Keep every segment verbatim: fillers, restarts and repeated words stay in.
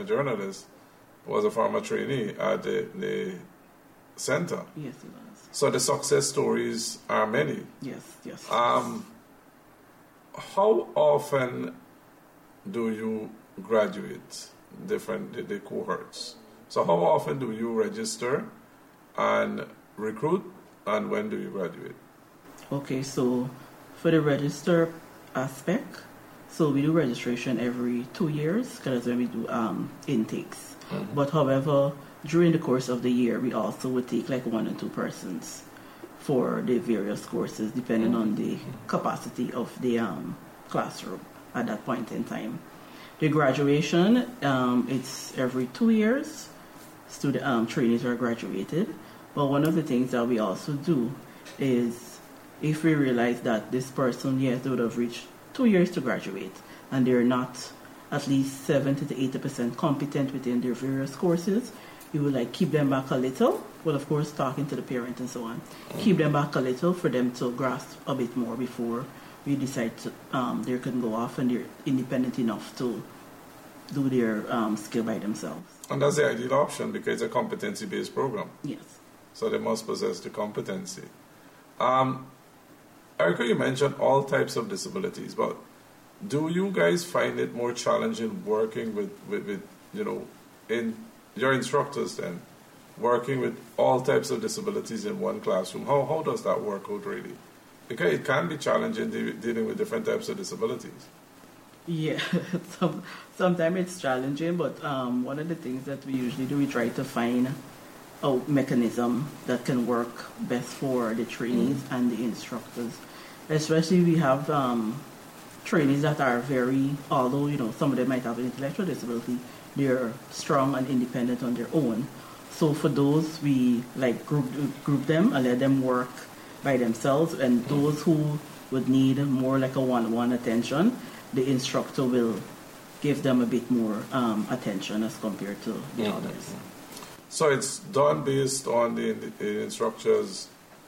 a journalist, was a former trainee at the, the center. Yes, he was. So the success stories are many. Yes, yes. Um, how often do you graduate different the, the cohorts? So how often do you register and recruit, and when do you graduate? Okay, so for the register aspect, so we do registration every two years because when we do um, intakes. Mm-hmm. But however, during the course of the year, we also would take like one or two persons for the various courses depending mm-hmm. on the capacity of the um, classroom at that point in time. The graduation, um, it's every two years. Student um, trainees are graduated. But one of the things that we also do is if we realize that this person, yes, they would have reached two years to graduate and they're not at least seventy to eighty percent competent within their various courses, we would like keep them back a little. Well, of course, talking to the parent and so on. Mm-hmm. Keep them back a little for them to grasp a bit more before we decide to, um, they can go off and they're independent enough to do their um, skill by themselves. And that's the ideal option because it's a competency-based program. Yes. So they must possess the competency. Um, Erica, you mentioned all types of disabilities, but do you guys find it more challenging working with, with, with you know, in your instructors then, working with all types of disabilities in one classroom? How, how does that work out really? Because it can be challenging de- dealing with different types of disabilities. Yeah, Some, sometimes it's challenging, but um, one of the things that we usually do, we try to find a mechanism that can work best for the trainees mm-hmm. and the instructors. Especially we have um, trainees that are very, although you know some of them might have an intellectual disability, they're strong and independent on their own. So for those, we like group group them and let them work by themselves. And those who would need more like a one-on-one attention, the instructor will give them a bit more um, attention as compared to the mm-hmm. others. So it's done based on the, the instructor's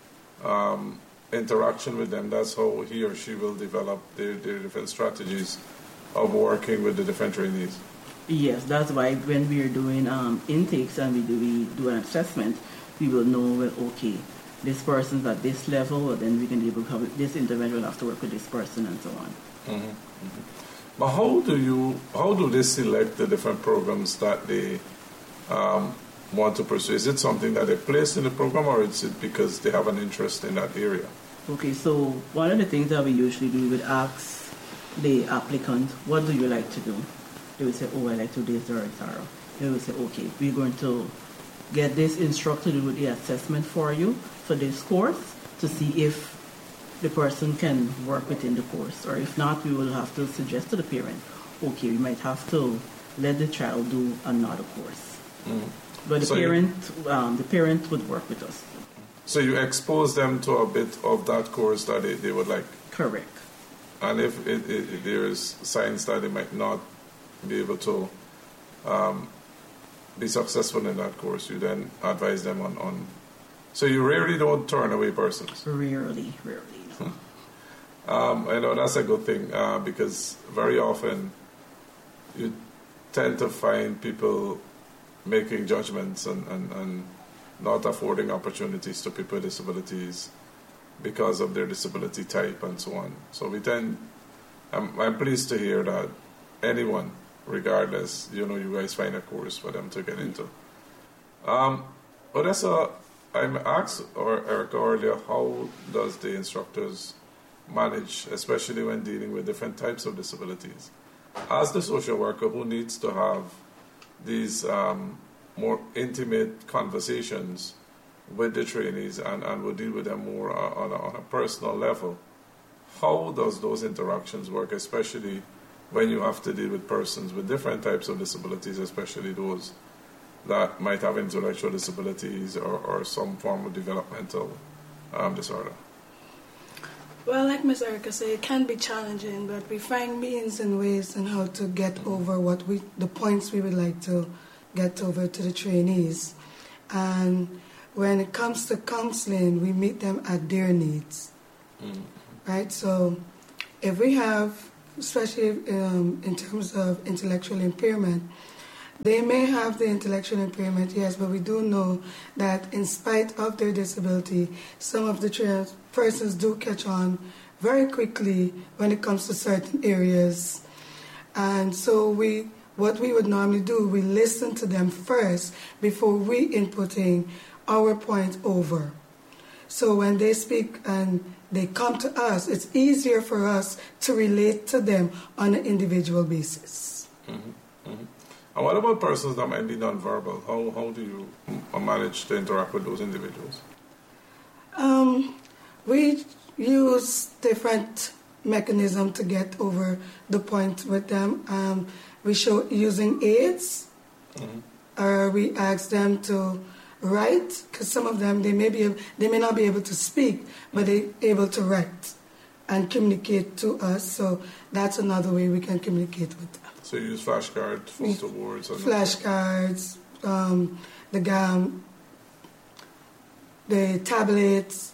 um, interaction with them. That's how he or she will develop their, their different strategies of working with the different trainees. Yes, that's why when we are doing um, intakes and we do, we do an assessment, we will know, well, okay, this person's at this level, and then we can be able to have this individual have to work with this person and so on. Mm-hmm. Mm-hmm. But how do you, how do they select the different programs that they um, want to pursue? Is it something that they place in the program, or is it because they have an interest in that area? Okay, so one of the things that we usually do, we would ask the applicant, what do you like to do? They would say, oh, I like to do this, or et cetera. They would say, okay, we're going to get this instructor to do the assessment for you for this course to see if the person can work within the course, or if not, we will have to suggest to the parent, okay, we might have to let the child do another course. Mm-hmm. But the so parent, you, um, the parent would work with us. So you expose them to a bit of that course that they, they would like. Correct. And if it, it, there is signs that they might not be able to um, be successful in that course, you then advise them on, on. So you rarely don't turn away persons. Rarely, rarely. No. um, I know that's a good thing uh, because very often you tend to find people making judgments and, and, and not affording opportunities to people with disabilities because of their disability type and so on. So we tend, I'm, I'm pleased to hear that anyone, regardless, you know, you guys find a course for them to get into. Um, Odessa, I'm asked or Erica earlier, how does the instructors manage, especially when dealing with different types of disabilities? As the social worker who needs to have these um, more intimate conversations with the trainees and, and will deal with them more uh, on, a, on a personal level, how does those interactions work, especially when you have to deal with persons with different types of disabilities, especially those that might have intellectual disabilities or, or some form of developmental um, disorder? Well, like Miz Erica said, it can be challenging, but we find means and ways on how to get mm-hmm. over what we, the points we would like to get over to the trainees. And when it comes to counseling, we meet them at their needs, mm-hmm. right? So if we have, especially um, in terms of intellectual impairment, They may have the intellectual impairment, yes, but we do know that in spite of their disability, some of the trans persons do catch on very quickly when it comes to certain areas. And so we, what we would normally do, we listen to them first before we inputting our point over. So when they speak and they come to us, it's easier for us to relate to them on an individual basis. Mm-hmm. Mm-hmm. And what about persons that might be nonverbal? How, how do you manage to interact with those individuals? Um, we use different mechanisms to get over the point with them. Um, we show using aids, mm-hmm. or we ask them to write, because some of them, they may be able, they may not be able to speak, but they're able to write and communicate to us. So that's another way we can communicate with them. So you use flashcards, photo boards? Flashcards, um, the GAM, the tablets,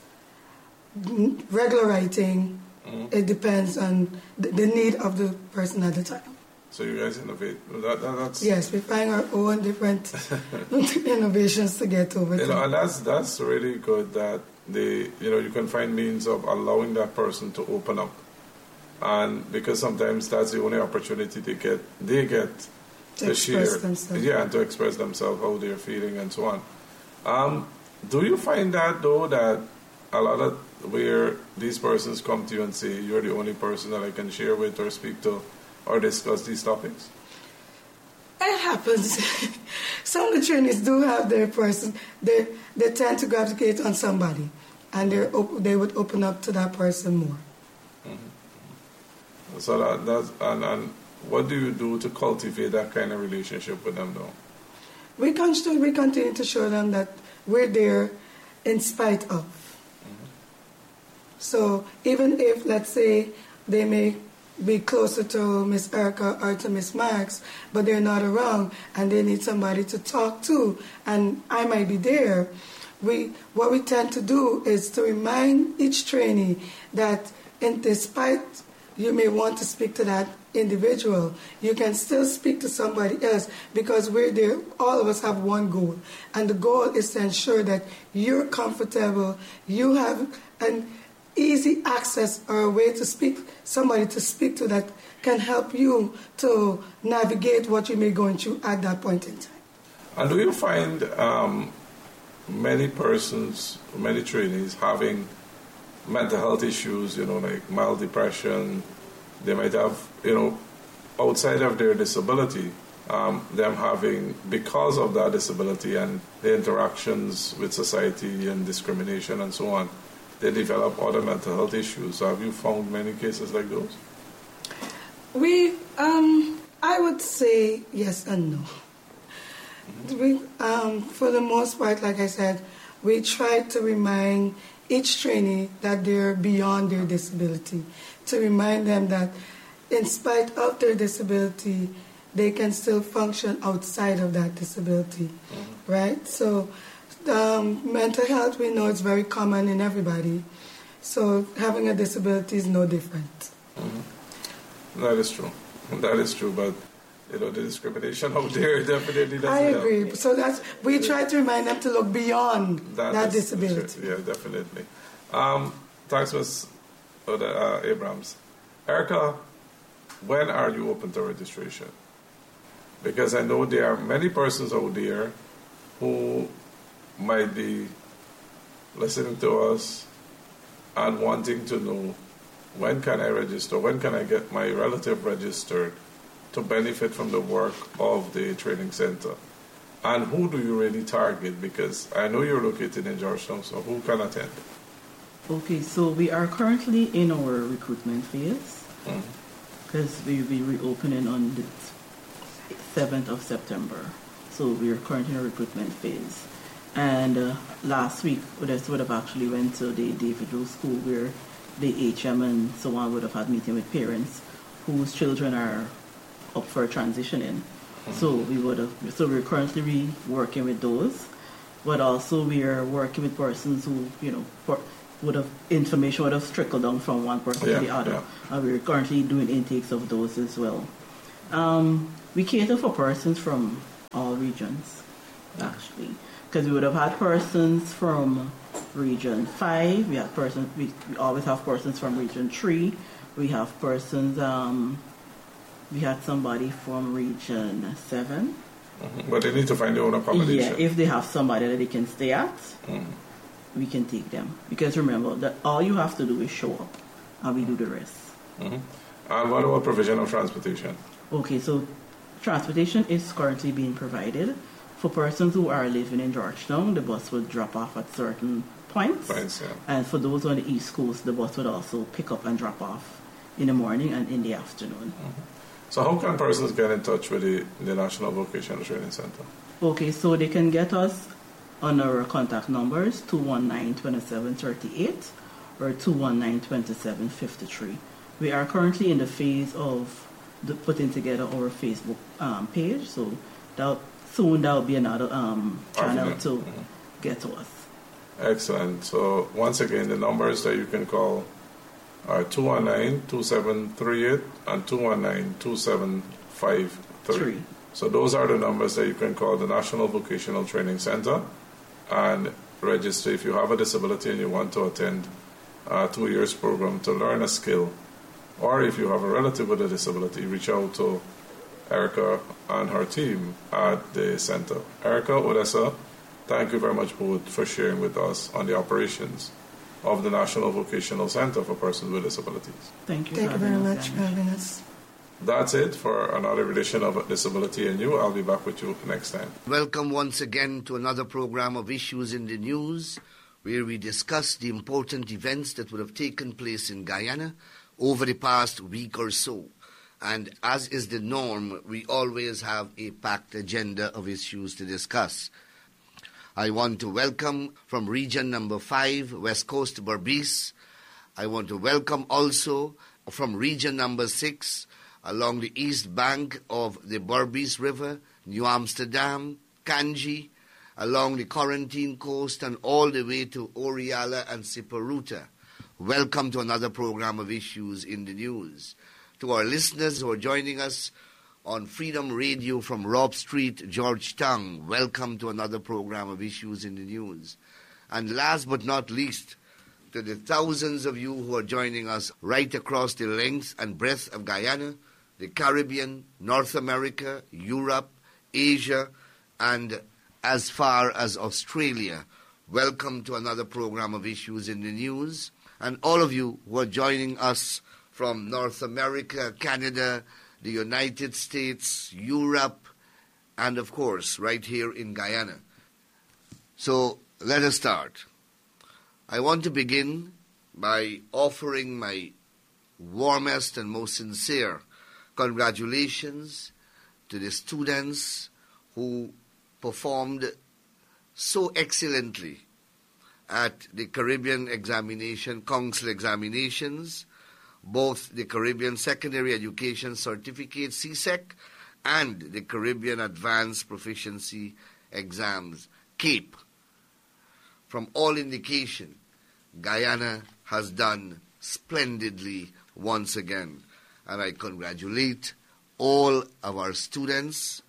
regular writing. Mm-hmm. It depends on the, the need of the person at the time. So you guys innovate. That, that, that's yes, we find our own different innovations to get over. You know, and that's that's really good that they, you know, you can find means of allowing that person to open up, and because sometimes that's the only opportunity they get. They get to, to express share, themselves. yeah, and to express themselves, how they're feeling, and so on. Um, do you find that though that a lot of where these persons come to you and say you're the only person that I can share with or speak to or discuss these topics? It happens. Some of the trainees do have their person. They they tend to gravitate on somebody, and they op- they would open up to that person more. Mm-hmm. So that that's and, and what do you do to cultivate that kind of relationship with them, though? We continue we continue to show them that we're there in spite of. Mm-hmm. So even if, let's say, they may be closer to Miss Erica or to Miss Max, but they're not around and they need somebody to talk to, and I might be there, we what we tend to do is to remind each trainee that in despite you may want to speak to that individual, you can still speak to somebody else, because we're there, all of us have one goal, and the goal is to ensure that you're comfortable, you have an easy access or a way to speak, somebody to speak to that can help you to navigate what you may be going through at that point in time. And do you find um, many persons, many trainees having mental health issues, you know, like mild depression? They might have, you know, outside of their disability, um, them having, because of that disability and the interactions with society and discrimination and so on, they develop other mental health issues. So have you found many cases like those? We, um, I would say yes and no. Mm-hmm. We, um, for the most part, like I said, we try to remind each trainee that they're beyond their disability, to remind them that in spite of their disability, they can still function outside of that disability, mm-hmm. right? So um, mental health, we know it's very common in everybody. So having a disability is no different. Mm-hmm. That is true. That is true, but you know, the discrimination out there definitely doesn't I agree. help. So that's, we try to remind them to look beyond that, that is, disability. Yeah, definitely. Um, thanks, Miz Uh, Abrams. Erica, when are you open to registration? Because I know there are many persons out there who might be listening to us and wanting to know, when can I register? When can I get my relative registered to benefit from the work of the training center? And who do you really target? Because I know you're located in Georgetown, so who can attend? Okay, so we are currently in our recruitment phase, because mm-hmm. we will be reopening on the seventh of September. So we are currently in a recruitment phase. And uh, last week, we just would have actually went to the David Rose School, where the H M and so on would have had meeting with parents whose children are up for transitioning. Mm-hmm. So we would have. So we're currently re- working with those, but also we are working with persons who, you know, for, would have information would have trickled down from one person yeah, to the other. Yeah. And we're currently doing intakes of those as well. Um, we cater for persons from all regions, actually. Because we would have had persons from region five, we have persons, we, we always have persons from region three, we have persons, um, we had somebody from region seven. Mm-hmm. But they need to find their own accommodation. Yeah, if they have somebody that they can stay at, mm-hmm. we can take them. Because remember, that all you have to do is show up, and we do the rest. Mm-hmm. And what about provision of transportation? Okay, so transportation is currently being provided. For persons who are living in Georgetown, the bus will drop off at certain points. Points, yeah. And for those on the East Coast, the bus would also pick up and drop off in the morning and in the afternoon. Mm-hmm. So how can persons get in touch with the, the National Vocational Training Center? Okay, so they can get us on our contact numbers, two one nine, two seven three eight or two one nine, two seven five three. We are currently in the phase of the putting together our Facebook um, page, so that soon there will be another um, channel to mm-hmm. get to us. Excellent. So once again, the numbers that you can call are two one nine, two seven three eight and two one nine, two seven five three. Three. So those are the numbers that you can call the National Vocational Training Center and register if you have a disability and you want to attend a two years program to learn a skill. Or if you have a relative with a disability, reach out to Erica and her team at the center. Erica, Odessa, thank you very much both for sharing with us on the operations of the National Vocational Center for Persons with Disabilities. Thank you. Thank you very much for having us. That's it for another edition of Disability and You. I'll be back with you next time. Welcome once again to another program of Issues in the News, where we discuss the important events that would have taken place in Guyana over the past week or so. And as is the norm, we always have a packed agenda of issues to discuss. I want to welcome from region number five, West Coast Berbice. I want to welcome also from region number six, along the east bank of the Berbice River, New Amsterdam, Kanji, along the Quarantine Coast, and all the way to Oriala and Siparuta. Welcome to another program of Issues in the News. To our listeners who are joining us on Freedom Radio from Rob Street, Georgetown, welcome to another program of Issues in the News. And last but not least, to the thousands of you who are joining us right across the length and breadth of Guyana, the Caribbean, North America, Europe, Asia, and as far as Australia, welcome to another program of Issues in the News. And all of you who are joining us from North America, Canada, the United States, Europe, and of course, right here in Guyana. So let us start. I want to begin by offering my warmest and most sincere congratulations to the students who performed so excellently at the Caribbean Examination Council examinations, both the Caribbean Secondary Education Certificate, C S E C, and the Caribbean Advanced Proficiency Exams, CAPE. From all indication, Guyana has done splendidly once again, and I congratulate all of our students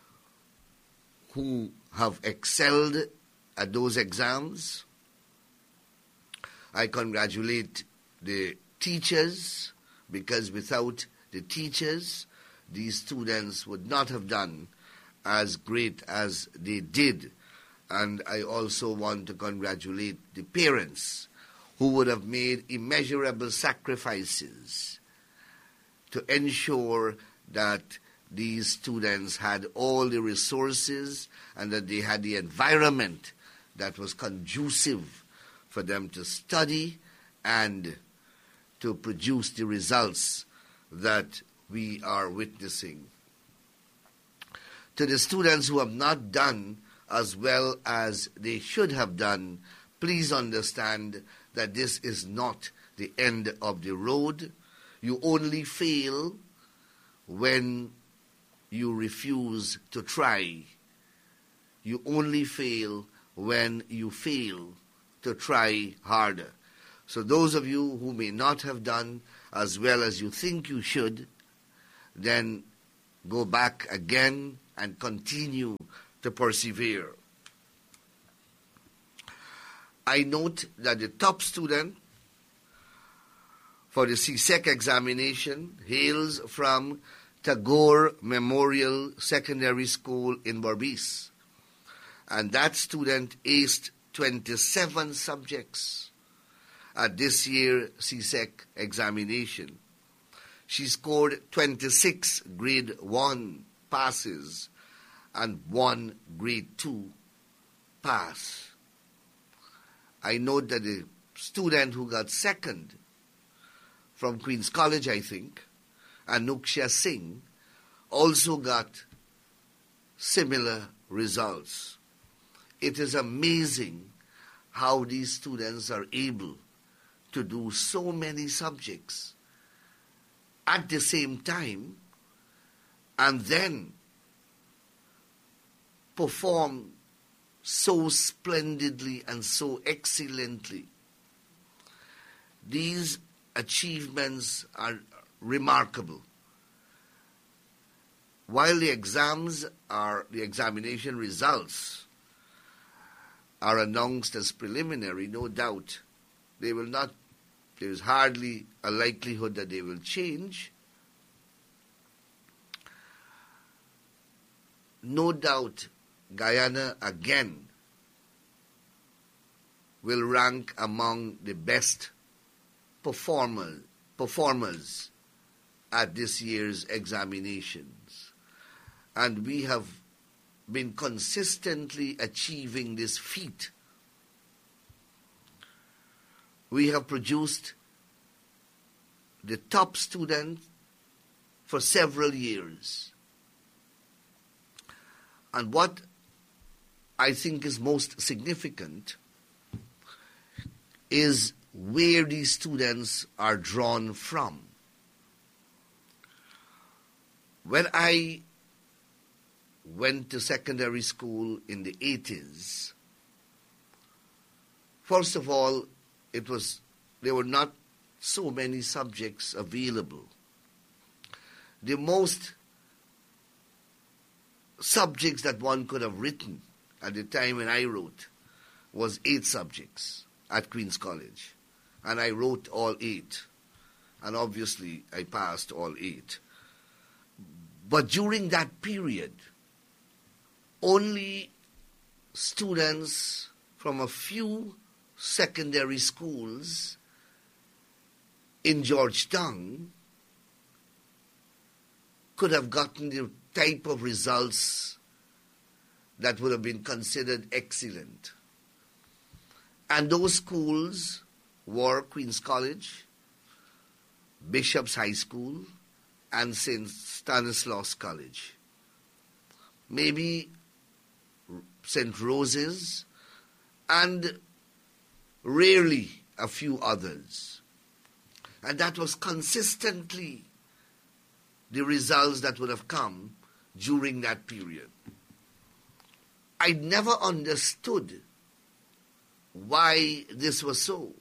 who have excelled at those exams. I congratulate the teachers, because without the teachers, these students would not have done as great as they did. And I also want to congratulate the parents who would have made immeasurable sacrifices to ensure that these students had all the resources and that they had the environment that was conducive for them to study and to produce the results that we are witnessing. To the students who have not done as well as they should have done, please understand that this is not the end of the road. You only fail when you refuse to try. You only fail when you fail to try harder. So those of you who may not have done as well as you think you should, then go back again and continue to persevere. I note that the top student for the C S E C examination hails from Tagore Memorial Secondary School in Berbice. And that student aced twenty-seven subjects at this year's C S E C examination. She scored twenty-six grade one passes and one grade two pass. I note that the student who got second from Queen's College, I think, Anuksha Singh, also got similar results. It is amazing how these students are able to do so many subjects at the same time and then perform so splendidly and so excellently. These achievements are remarkable. While the exams are, the examination results are announced as preliminary, no doubt they will not, there is hardly a likelihood that they will change. No doubt Guyana again will rank among the best performer, performers at this year's examinations. And we have been consistently achieving this feat. We have produced the top student for several years. And what I think is most significant is where these students are drawn from. When I went to secondary school in the eighties, first of all, it was there were not so many subjects available. The most subjects that one could have written at the time when I wrote was eight subjects at Queen's College. And I wrote all eight. And obviously I passed all eight. But during that period, only students from a few secondary schools in Georgetown could have gotten the type of results that would have been considered excellent. And those schools were Queen's College, Bishop's High School, and Saint Stanislaus College. Maybe Saint Rose's, and rarely a few others. And that was consistently the results that would have come during that period. I never understood why this was so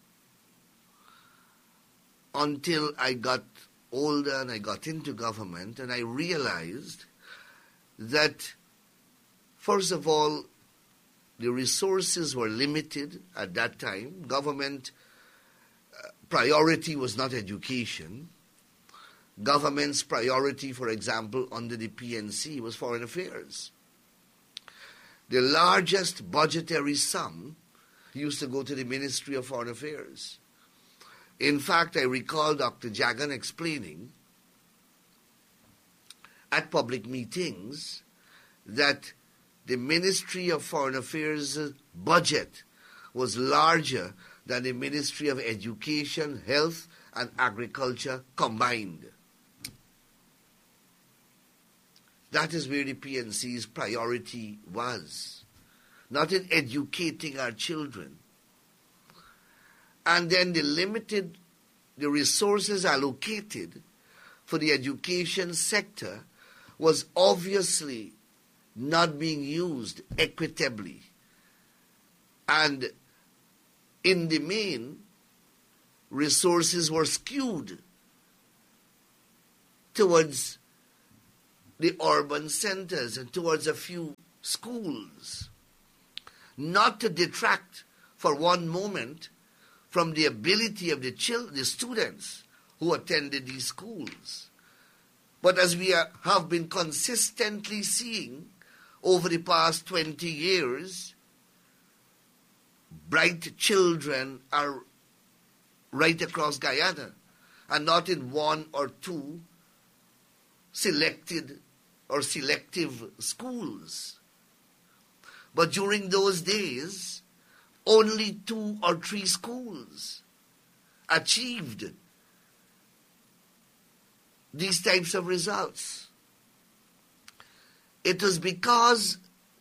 until I got older and I got into government and I realized that, first of all, the resources were limited at that time. Government uh, priority was not education. Government's priority, for example, under the P N C was foreign affairs. The largest budgetary sum used to go to the Ministry of Foreign Affairs. In fact, I recall Doctor Jagan explaining at public meetings that the Ministry of Foreign Affairs budget was larger than the Ministry of Education, Health, and Agriculture combined. That is where the P N C's priority was, not in educating our children. And then the limited, the resources allocated for the education sector was obviously not being used equitably. And in the main, resources were skewed towards the urban centers and towards a few schools, not to detract for one moment from the ability of the children, the students who attended these schools. But as we are, have been consistently seeing over the past twenty years, bright children are right across Guyana, and not in one or two selected or selective schools. But during those days, only two or three schools achieved these types of results. It was because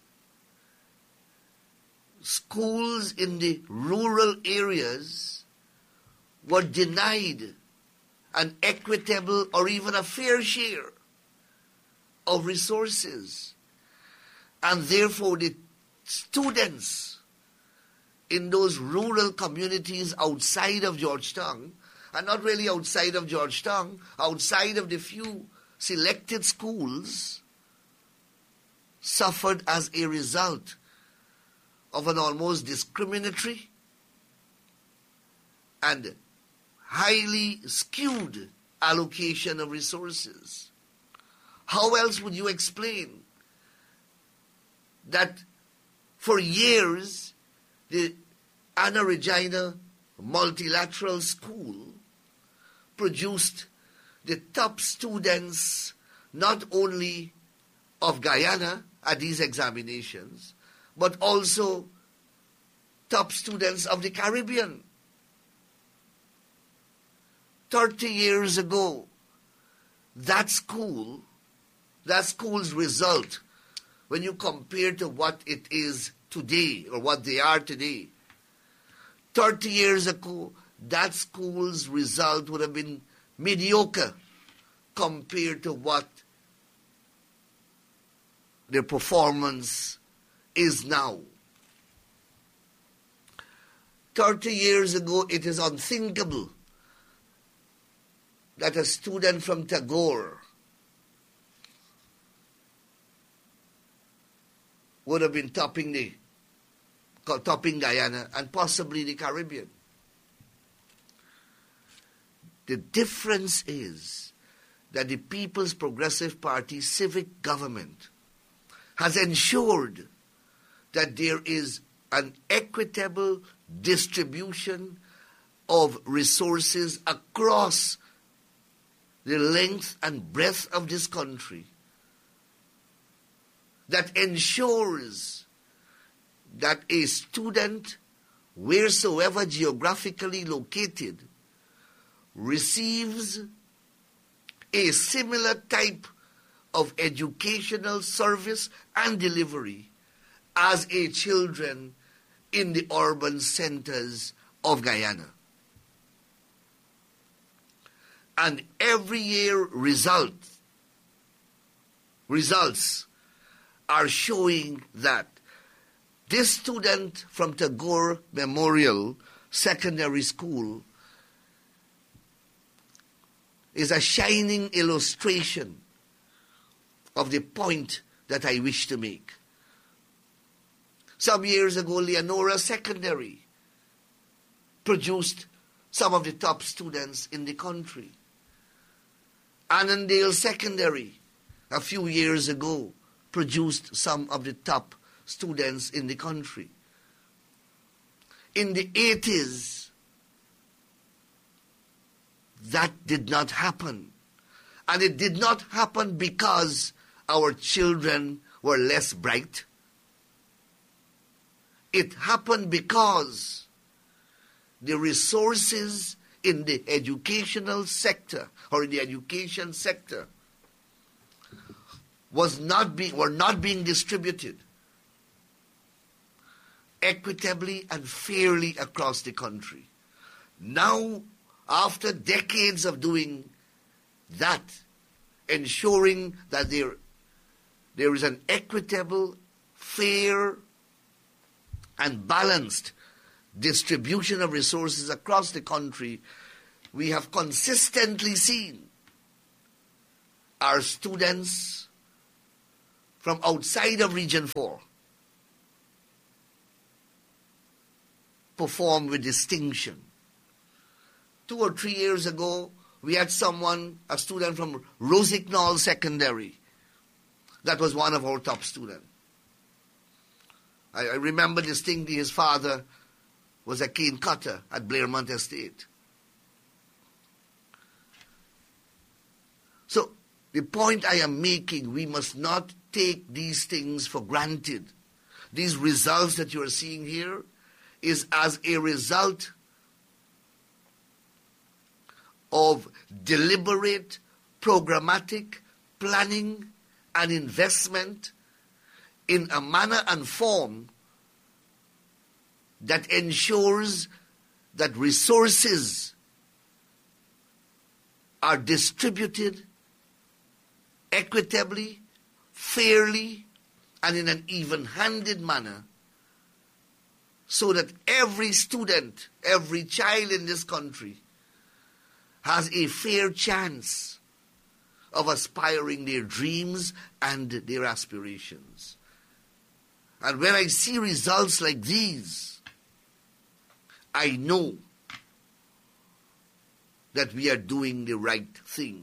schools in the rural areas were denied an equitable or even a fair share of resources. And therefore the students in those rural communities outside of Georgetown, and not really outside of Georgetown, outside of the few selected schools, suffered as a result of an almost discriminatory and highly skewed allocation of resources. How else would you explain that for years the Anna Regina Multilateral School produced the top students not only of Guyana at these examinations, but also top students of the Caribbean? Thirty years ago, that school, that school's result, when you compare to what it is today, or what they are today, thirty years ago, that school's result would have been mediocre compared to what their performance is now. thirty years ago, it is unthinkable that a student from Tagore would have been topping the topping Guyana and possibly the Caribbean. The difference is that the People's Progressive Party civic government has ensured that there is an equitable distribution of resources across the length and breadth of this country, that ensures that a student, wheresoever geographically located, receives a similar type of educational service and delivery as a children in the urban centers of Guyana. And every year results, results are showing that this student from Tagore Memorial Secondary School is a shining illustration of the point that I wish to make. Some years ago, Leonora Secondary produced some of the top students in the country. Annandale Secondary, a few years ago, produced some of the top students in the country. In the eighties, that did not happen. And it did not happen because our children were less bright. It happened because the resources in the educational sector or in the education sector was not being, were not being distributed equitably and fairly across the country. Now, after decades of doing that, ensuring that there, there is an equitable, fair, and balanced distribution of resources across the country, we have consistently seen our students from outside of Region four perform with distinction. Two or three years ago, we had someone, a student from Rosignol Secondary, that was one of our top students. I, I remember distinctly his father was a cane cutter at Blairmont Estate. So, the point I am making, we must not take these things for granted. These results that you are seeing here is as a result of deliberate, programmatic planning and investment in a manner and form that ensures that resources are distributed equitably, fairly, and in an even-handed manner, so that every student, every child in this country has a fair chance of aspiring their dreams and their aspirations. And when I see results like these, I know that we are doing the right thing.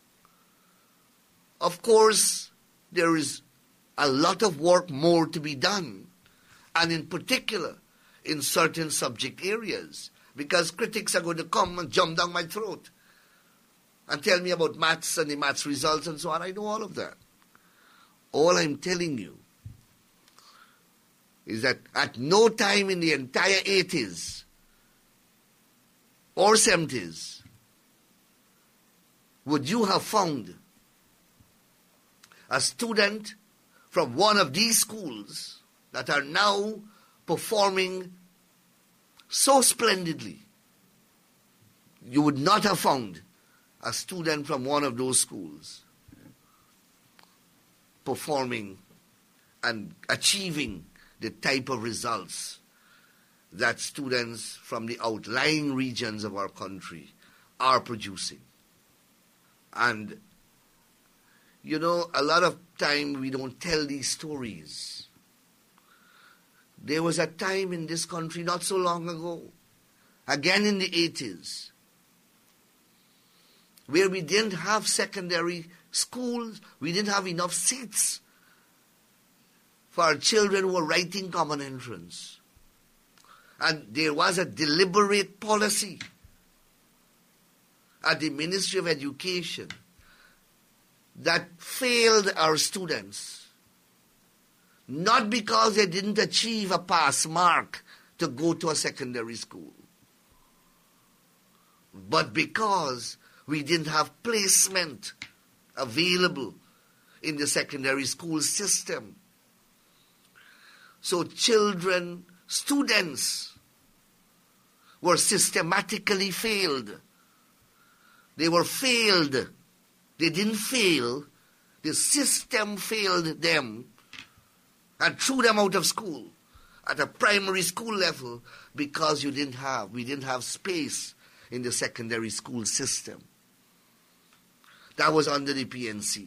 Of course, there is a lot of work more to be done, and in particular, in certain subject areas, because critics are going to come and jump down my throat and tell me about maths and the maths results and so on. I know all of that. All I'm telling you is that at no time in the entire eighties or seventies would you have found a student from one of these schools that are now performing so splendidly. You would not have found a student from one of those schools performing and achieving the type of results that students from the outlying regions of our country are producing. And, you know, a lot of time we don't tell these stories. There was a time in this country not so long ago, again in the eighties, where we didn't have secondary schools, we didn't have enough seats for our children who were writing common entrance. And there was a deliberate policy at the Ministry of Education that failed our students, not because they didn't achieve a pass mark to go to a secondary school, but because we didn't have placement available in the secondary school system. So children, students were systematically failed. They were failed. They didn't fail. The system failed them and threw them out of school at a primary school level because you didn't have, we didn't have space in the secondary school system. That was under the P N C.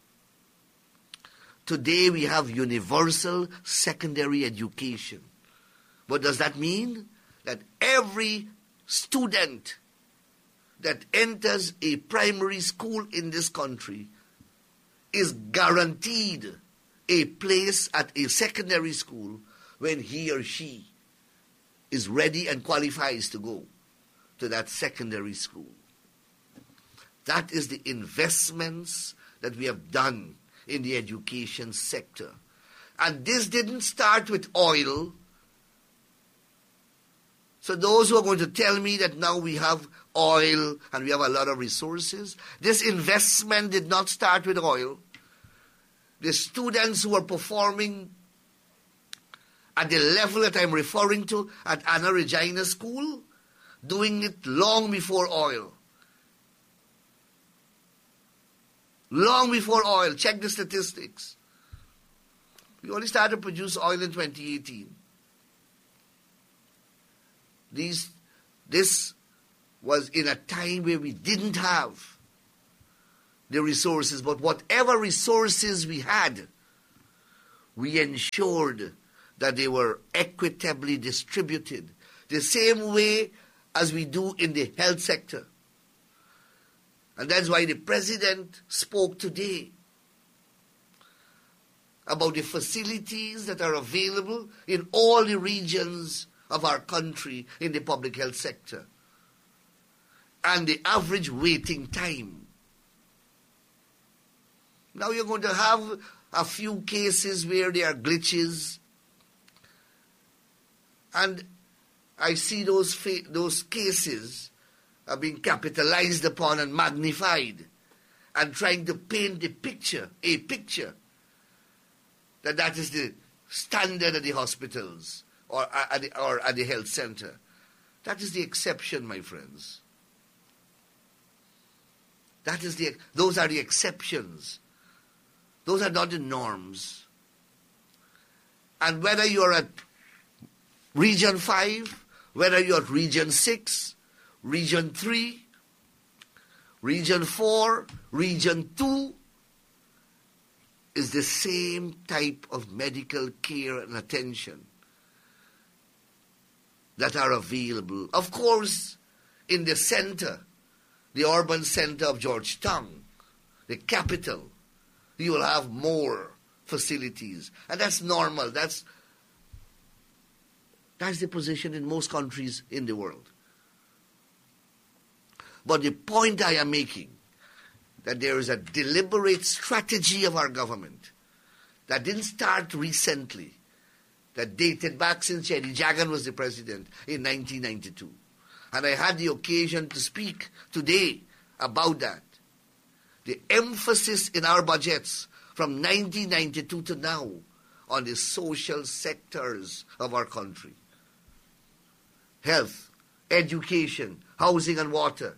Today we have universal secondary education. What does that mean? That every student that enters a primary school in this country is guaranteed a place at a secondary school when he or she is ready and qualifies to go to that secondary school. That is the investments that we have done in the education sector. And this didn't start with oil. So those who are going to tell me that now we have oil and we have a lot of resources, this investment did not start with oil. The students who are performing at the level that I'm referring to at Anna Regina School, doing it long before oil. Long before oil. Check the statistics. We only started to produce oil in twenty eighteen. These, this was in a time where we didn't have the resources, but whatever resources we had, we ensured that they were equitably distributed, the same way as we do in the health sector. And that's why the President spoke today about the facilities that are available in all the regions of our country in the public health sector, and the average waiting time. Now you're going to have a few cases where there are glitches, and I see those fa- those cases are being capitalized upon and magnified, and trying to paint the picture, a picture, that that is the standard at the hospitals or at the, or at the health center. That is the exception, my friends. That is the, those are the exceptions. Those are not the norms. And whether you're at Region five, whether you're at Region six, Region three, Region four, Region two, is the same type of medical care and attention that are available. Of course, in the center, the urban center of Georgetown, the capital, you will have more facilities. And that's normal. That's, that's the position in most countries in the world. But the point I am making, that there is a deliberate strategy of our government that didn't start recently, that dated back since Chetty Jagan was the president in nineteen ninety-two. And I had the occasion to speak today about that. The emphasis in our budgets from nineteen ninety-two to now on the social sectors of our country. Health, education, housing and water.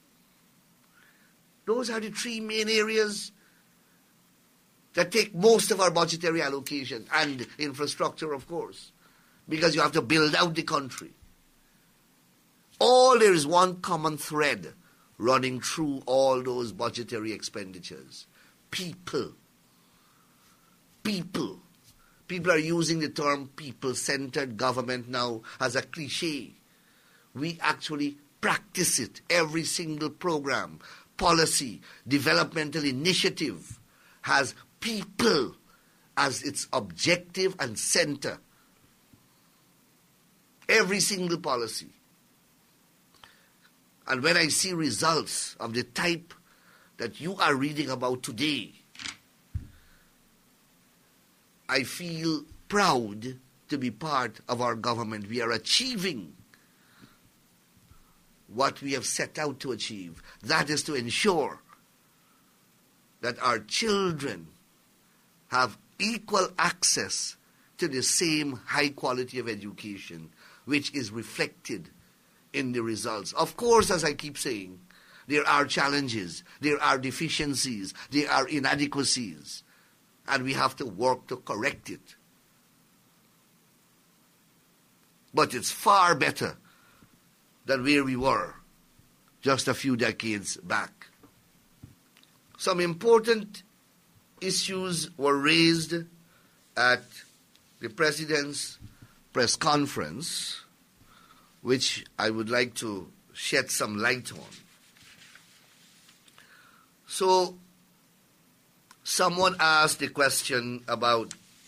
Those are the three main areas that take most of our budgetary allocation, and infrastructure, of course, because you have to build out the country. All there is one common thread running through all those budgetary expenditures. People. People. People are using the term people-centered government now as a cliche. We actually practice it. Every single program, policy, developmental initiative has people as its objective and center. Every single policy. And when I see results of the type that you are reading about today, I feel proud to be part of our government. We are achieving what we have set out to achieve. That is to ensure that our children have equal access to the same high quality of education, which is reflected in the results. Of course, as I keep saying, there are challenges, there are deficiencies, there are inadequacies, and we have to work to correct it. But it's far better than where we were just a few decades back. Some important issues were raised at the President's press conference, which I would like to shed some light on. So, someone asked a question about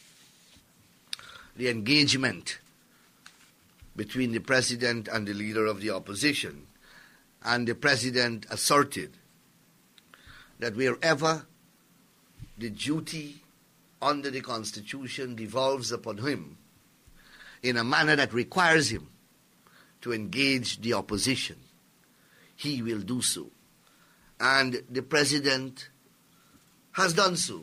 the engagement between the President and the leader of the opposition. And the President asserted that wherever the duty under the Constitution devolves upon him in a manner that requires him to engage the opposition, he will do so. And the President has done so.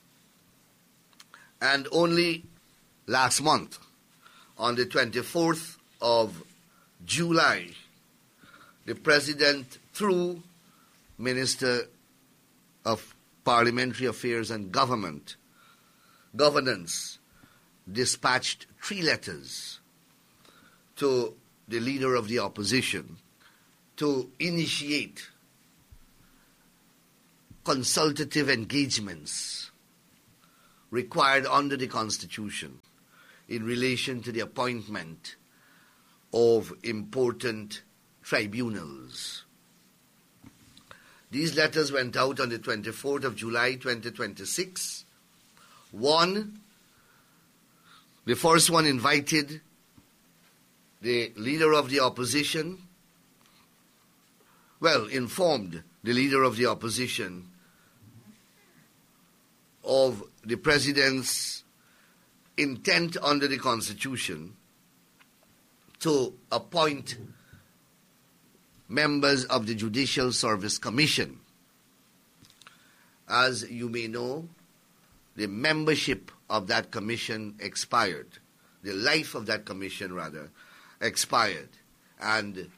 And only last month, on the twenty-fourth of July, the President, through Minister of Parliamentary Affairs and Government, Governance, dispatched three letters to the leader of the opposition to initiate consultative engagements required under the Constitution in relation to the appointment of important tribunals. These letters went out on the twenty-fourth of July twenty twenty-six. One, the first one invited the leader of the opposition, well, informed the leader of the opposition of the president's intent under the Constitution to appoint members of the Judicial Service Commission. As you may know, the membership of that commission expired. The life of that commission, rather, expired. And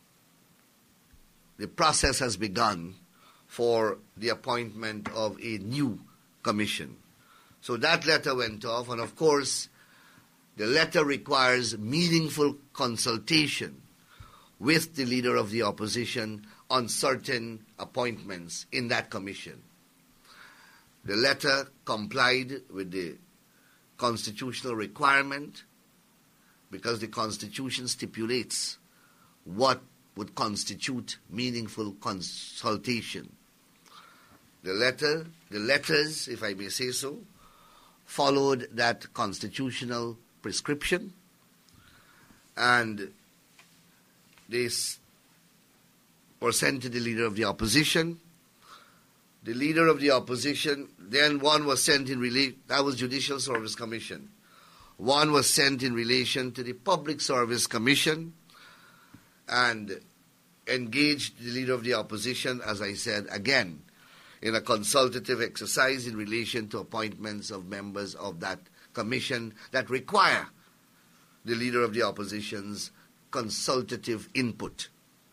the process has begun for the appointment of a new commission. So that letter went off, and of course, the letter requires meaningful consultation with the leader of the opposition on certain appointments in that commission. The letter complied with the constitutional requirement because the Constitution stipulates what would constitute meaningful consultation. The letter, the letters, if I may say so, followed that constitutional prescription, and they were sent to the leader of the opposition. The leader of the opposition, then one was sent in relation, that was Judicial Service Commission. One was sent in relation to the Public Service Commission and engaged the leader of the opposition, as I said, again, in a consultative exercise in relation to appointments of members of that commission that require the leader of the opposition's consultative input.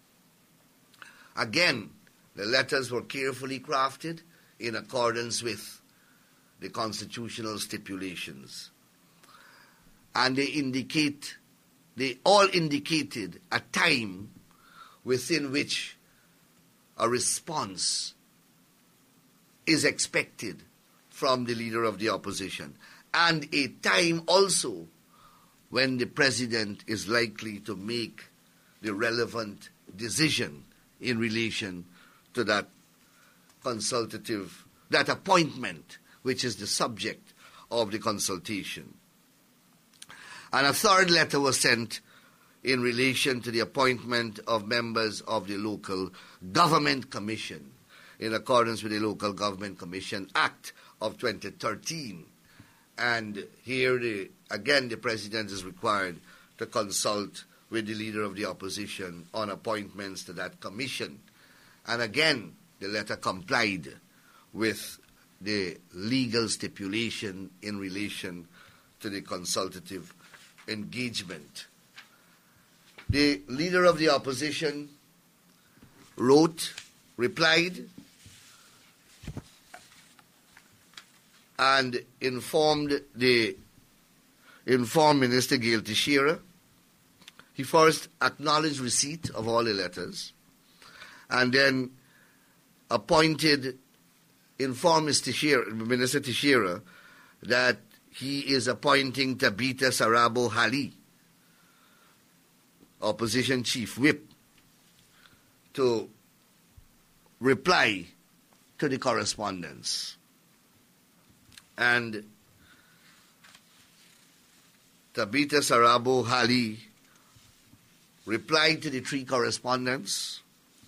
Again, the letters were carefully crafted in accordance with the constitutional stipulations. And they indicate, they all indicated a time within which a response is expected from the leader of the opposition, and a time also when the president is likely to make the relevant decision in relation to that consultative, that appointment, which is the subject of the consultation. And a third letter was sent in relation to the appointment of members of the Local Government Commission, in accordance with the Local Government Commission Act of twenty thirteen. And here, the, again, the President is required to consult with the Leader of the Opposition on appointments to that commission. And again, the letter complied with the legal stipulation in relation to the consultative engagement. The Leader of the Opposition wrote, replied, and informed the informed Minister Gail Teixeira. He first acknowledged receipt of all the letters, and then appointed, informed Mister Teixeira, Minister Teixeira that he is appointing Tabitha Sarabo Hali, Opposition Chief Whip, to reply to the correspondence. And Tabitha Sarabo Hali replied to the three correspondents.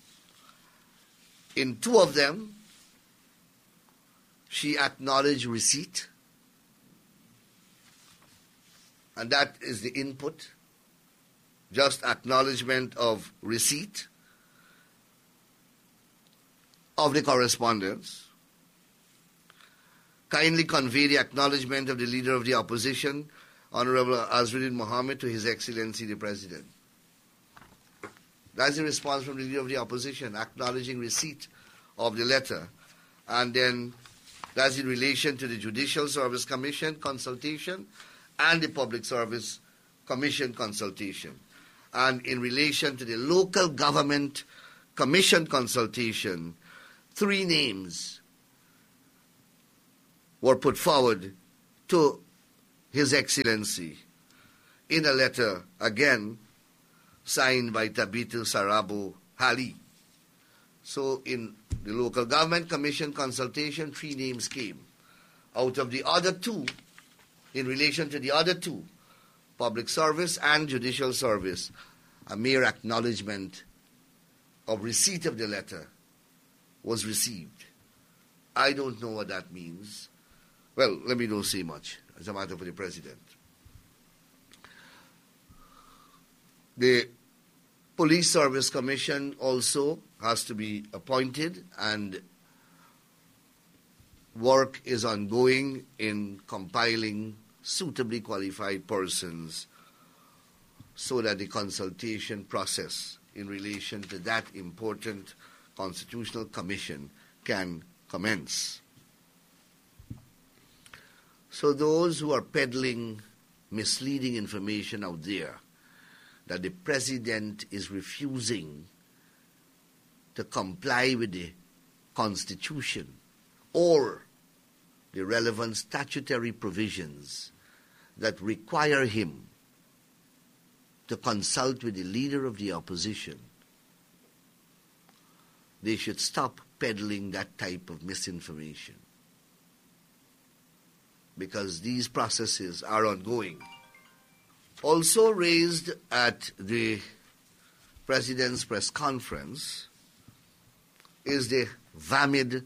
In two of them, she acknowledged receipt, and that is the input, just acknowledgement of receipt of the correspondence. Kindly convey the acknowledgement of the Leader of the Opposition, Honorable Azruddin Mohammed, to His Excellency the President. That's the response from the Leader of the Opposition, acknowledging receipt of the letter. And then that's in relation to the Judicial Service Commission consultation and the Public Service Commission consultation. And in relation to the Local Government Commission consultation, three names were put forward to His Excellency in a letter, again, signed by Tabitu Sarabo Hali. So in the Local Government Commission consultation, three names came. Out of the other two, in relation to the other two, public service and judicial service, a mere acknowledgement of receipt of the letter was received. I don't know what that means. Well, let me not say much. It's a matter for the President. The Police Service Commission also has to be appointed, and work is ongoing in compiling suitably qualified persons so that the consultation process in relation to that important constitutional commission can commence. So those who are peddling misleading information out there that the President is refusing to comply with the Constitution or the relevant statutory provisions that require him to consult with the leader of the opposition, they should stop peddling that type of misinformation, because these processes are ongoing. Also raised at the President's press conference is the VAMID,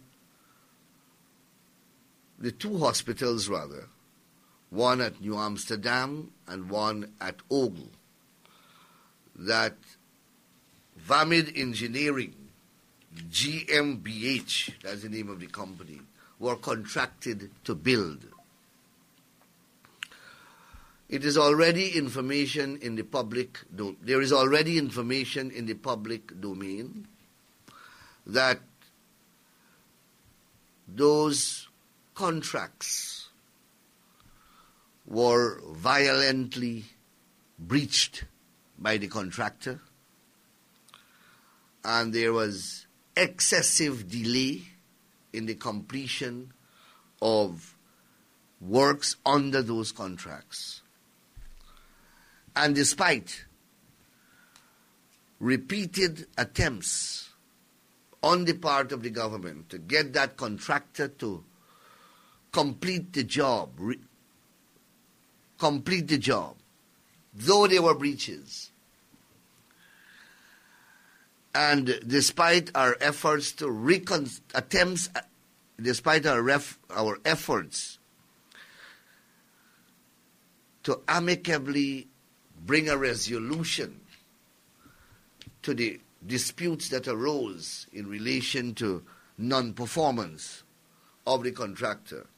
the two hospitals rather, one at New Amsterdam and one at Ogle, that VAMID Engineering, G M B H, that's the name of the company, were contracted to build. It is already information in the public, do- there is already information in the public domain that those contracts were violently breached by the contractor, and there was excessive delay in the completion of works under those contracts. And despite repeated attempts on the part of the government to get that contractor to complete the job, re- complete the job, though there were breaches, and despite our efforts to recon- attempts, despite our ref- our efforts to amicably bring a resolution to the disputes that arose in relation to non-performance of the contractor,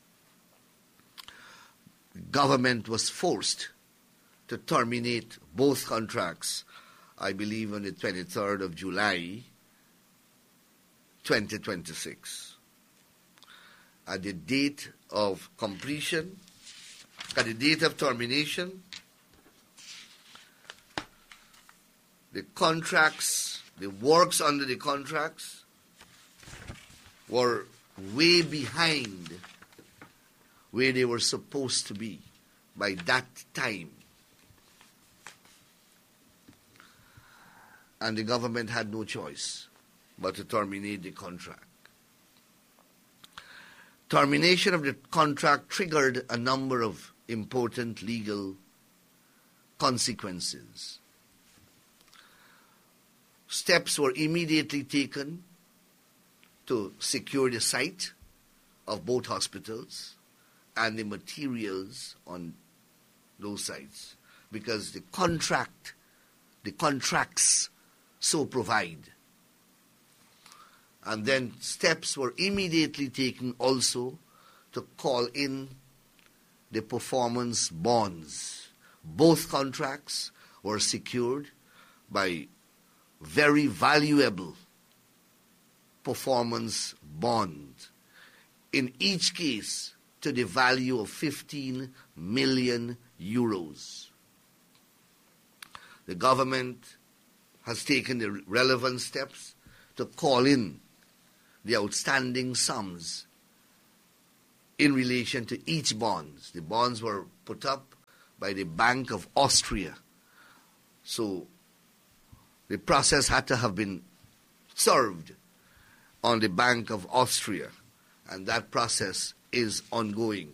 government was forced to terminate both contracts, I believe on the twenty-third of July, twenty twenty-six. At the date of completion, at the date of termination, the contracts, the works under the contracts were way behind where they were supposed to be by that time. And the government had no choice but to terminate the contract. Termination of the contract triggered a number of important legal consequences. Steps were immediately taken to secure the site of both hospitals and the materials on those sites, because the contract, the contracts so provide. And then steps were immediately taken also to call in the performance bonds. Both contracts were secured by very valuable performance bond, in each case to the value of fifteen million euros. The government has taken the relevant steps to call in the outstanding sums in relation to each bonds. The bonds were put up by the Bank of Austria. So the process had to have been served on the Bank of Austria, and that process is ongoing.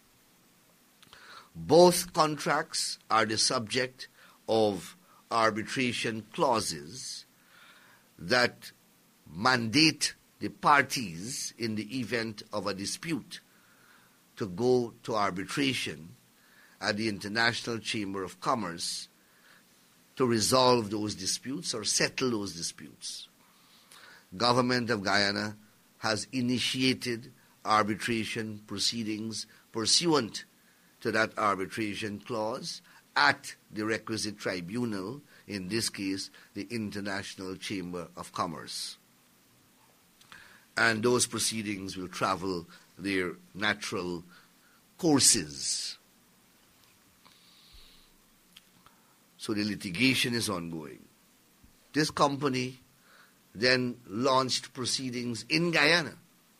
Both contracts are the subject of arbitration clauses that mandate the parties in the event of a dispute to go to arbitration at the International Chamber of Commerce to resolve those disputes or settle those disputes. Government of Guyana has initiated arbitration proceedings pursuant to that arbitration clause at the requisite tribunal, in this case, the International Chamber of Commerce. And those proceedings will travel their natural courses. So the litigation is ongoing. This company then launched proceedings in Guyana,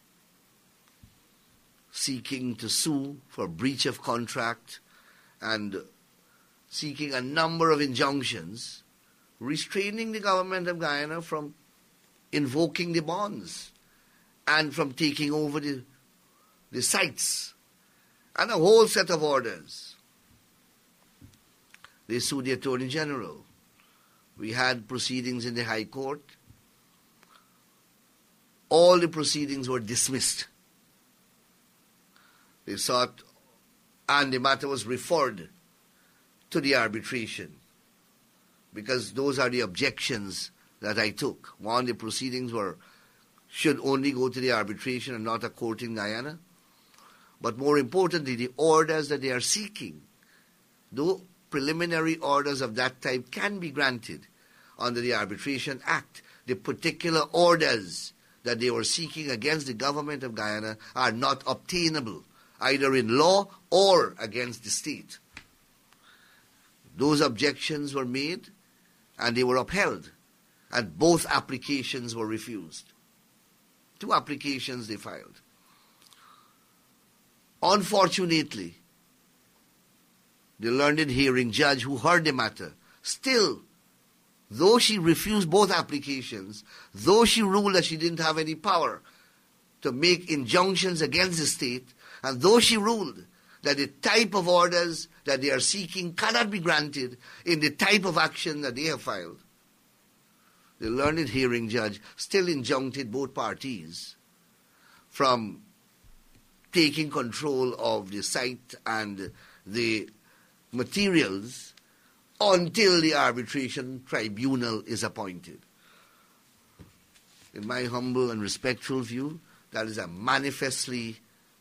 seeking to sue for breach of contract and seeking a number of injunctions, restraining the government of Guyana from invoking the bonds and from taking over the, the sites, and a whole set of orders. They sued the Attorney General. We had proceedings in the High Court. All the proceedings were dismissed. They sought, and the matter was referred to the arbitration, because those are the objections that I took. One, the proceedings were should only go to the arbitration and not a court in Guyana. But more importantly, the orders that they are seeking, though preliminary orders of that type can be granted under the Arbitration Act, the particular orders that they were seeking against the government of Guyana are not obtainable, either in law or against the state. Those objections were made and they were upheld, and both applications were refused. Two applications they filed. Unfortunately, the learned hearing judge who heard the matter, still, though she refused both applications, though she ruled that she didn't have any power to make injunctions against the state, and though she ruled that the type of orders that they are seeking cannot be granted in the type of action that they have filed, the learned hearing judge still injuncted both parties from taking control of the site and the materials until the arbitration tribunal is appointed. In my humble and respectful view, that is a manifestly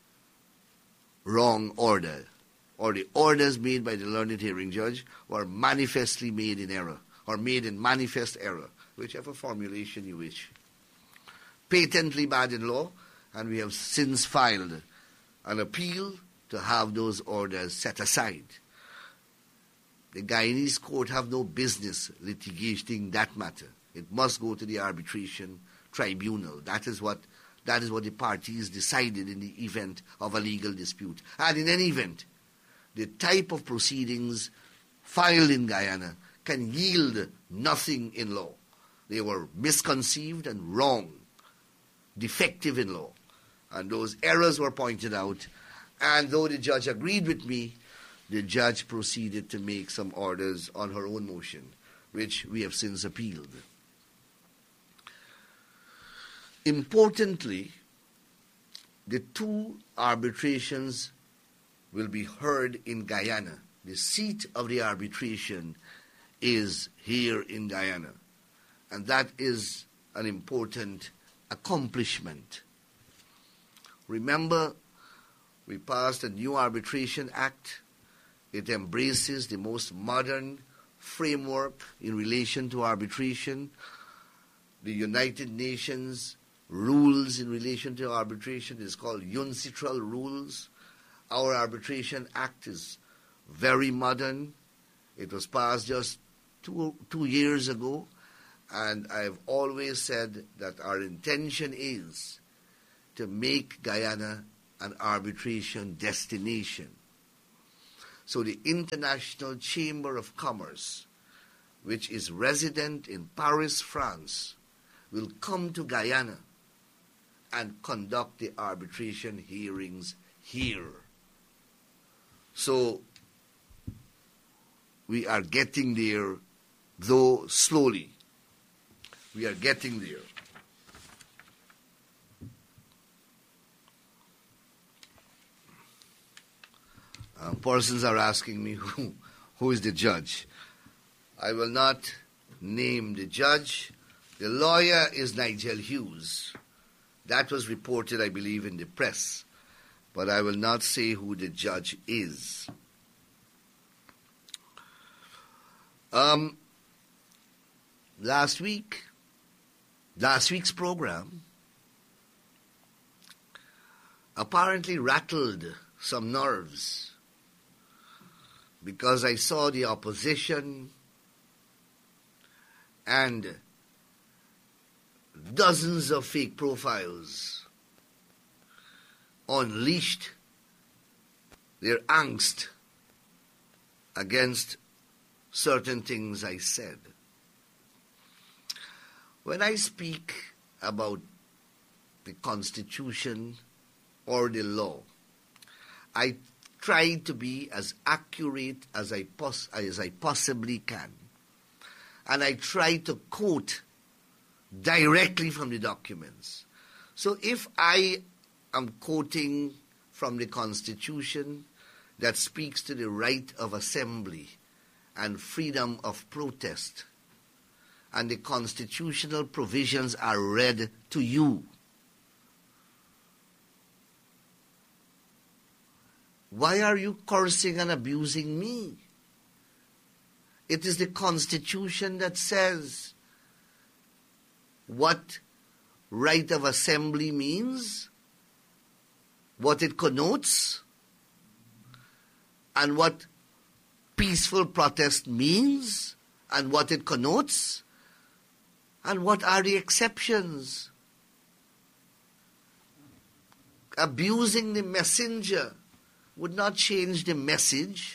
wrong order, or the orders made by the learned hearing judge were manifestly made in error, or made in manifest error, whichever formulation you wish. Patently bad in law, and we have since filed an appeal to have those orders set aside. The Guyanese court have no business litigating that matter. It must go to the arbitration tribunal. That is what that is what the parties decided in the event of a legal dispute. And in any event, the type of proceedings filed in Guyana can yield nothing in law. They were misconceived and wrong, defective in law. And those errors were pointed out. And though the judge agreed with me, the judge proceeded to make some orders on her own motion, which we have since appealed. Importantly, the two arbitrations will be heard in Guyana. The seat of the arbitration is here in Guyana. And that is an important accomplishment. Remember, we passed a new Arbitration Act. It embraces the most modern framework in relation to arbitration. The United Nations rules in relation to arbitration is called UNCITRAL rules. Our Arbitration Act is very modern. It was passed just two, two years ago. And I've always said that our intention is to make Guyana an arbitration destination. So the International Chamber of Commerce, which is resident in Paris, France, will come to Guyana and conduct the arbitration hearings here. So we are getting there, though slowly. We are getting there. Um, persons are asking me who, who is the judge. I will not name the judge. The lawyer is Nigel Hughes. That was reported, I believe, in the press. But I will not say who the judge is. Um, last week, last week's program apparently rattled some nerves, because I saw the opposition and dozens of fake profiles unleashed their angst against certain things I said. When I speak about the Constitution or the law, I try to be as accurate as I, pos- as I possibly can. And I try to quote directly from the documents. So if I am quoting from the Constitution that speaks to the right of assembly and freedom of protest, and the constitutional provisions are read to you, why are you cursing and abusing me? It is the Constitution that says what right of assembly means, what it connotes, and what peaceful protest means, and what it connotes, and what are the exceptions. Abusing the messenger would not change the message.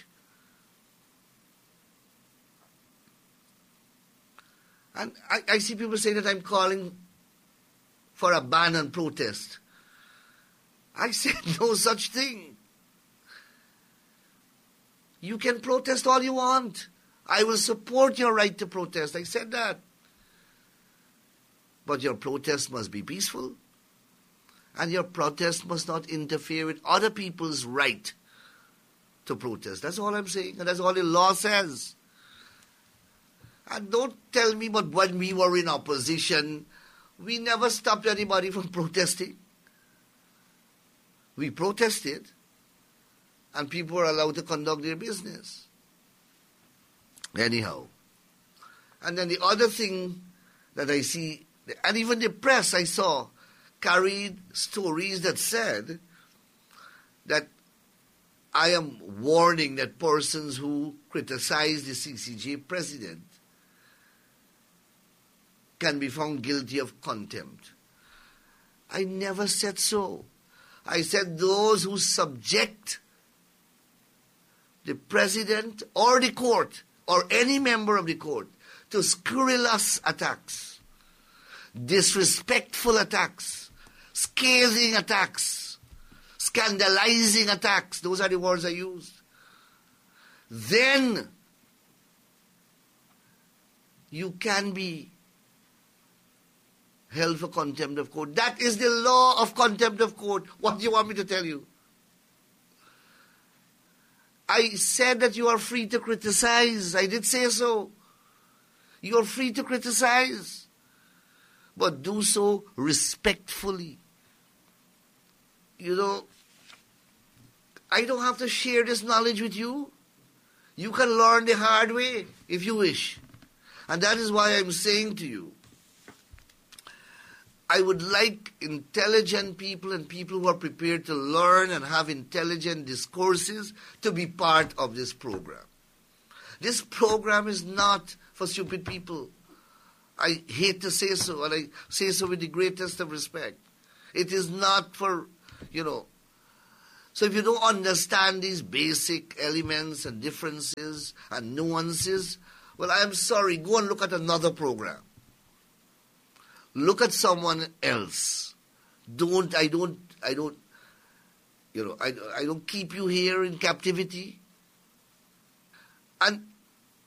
And I, I see people say that I'm calling for a ban on protest. I said no such thing. You can protest all you want. I will support your right to protest. I said that. But your protest must be peaceful. And your protest must not interfere with other people's right to protest. That's all I'm saying. And that's all the law says. And don't tell me, but when we were in opposition, we never stopped anybody from protesting. We protested, and people were allowed to conduct their business. Anyhow. And then the other thing that I see, and even the press I saw, carried stories that said that I am warning that persons who criticize the C C J president can be found guilty of contempt. I never said so. I said those who subject the president or the court or any member of the court to scurrilous attacks, disrespectful attacks, scathing attacks, scandalizing attacks, those are the words I used, then you can be held for contempt of court. That is the law of contempt of court. What do you want me to tell you? I said that you are free to criticize. I did say so. You are free to criticize, but do so respectfully. You know, I don't have to share this knowledge with you. You can learn the hard way if you wish. And that is why I'm saying to you, I would like intelligent people and people who are prepared to learn and have intelligent discourses to be part of this program. This program is not for stupid people. I hate to say so, and I say so with the greatest of respect. It is not for, you know, So if you don't understand these basic elements and differences and nuances, well, I'm sorry, go and look at another program. Look at someone else. Don't, I don't, I don't, you know, I, I don't keep you here in captivity. And